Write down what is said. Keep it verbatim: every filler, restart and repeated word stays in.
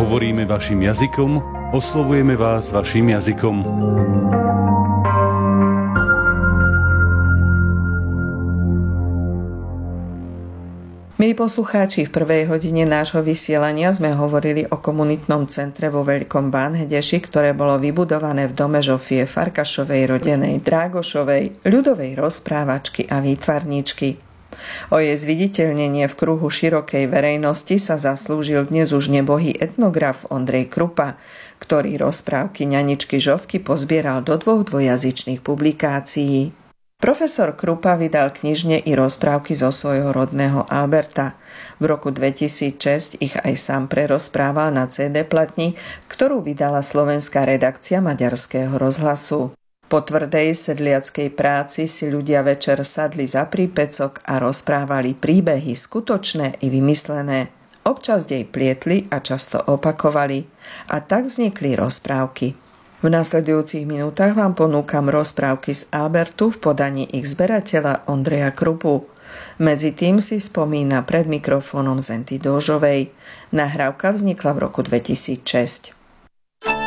Hovoríme vašim jazykom, oslovujeme vás vašim jazykom. Milí poslucháči, v prvej hodine nášho vysielania sme hovorili o komunitnom centre vo Veľkom Bánhedeši, ktoré bolo vybudované v dome Žofie Farkašovej, rodenej Drágošovej, ľudovej rozprávačky a výtvarníčky. O jej zviditeľnenie v kruhu širokej verejnosti sa zaslúžil dnes už nebohý etnograf Ondrej Krupa, ktorý rozprávky ňaničky Žofky pozbieral do dvoch dvojazyčných publikácií. Profesor Krupa vydal knižne i rozprávky zo svojho rodného Alberta. V roku dvetisícšesť ich aj sám prerozprával na cé dé platni, ktorú vydala slovenská redakcia Maďarského rozhlasu. Po tvrdej sedliackej práci si ľudia večer sadli za prípecok a rozprávali príbehy skutočné i vymyslené. Občas dej plietli a často opakovali. A tak vznikli rozprávky. V nasledujúcich minútach vám ponúkam rozprávky z Albertu v podaní ich zberateľa Ondreja Krupu. Medzi tým si spomína pred mikrofónom Zenty Dóžovej. Nahrávka vznikla v roku dvetisícšesť.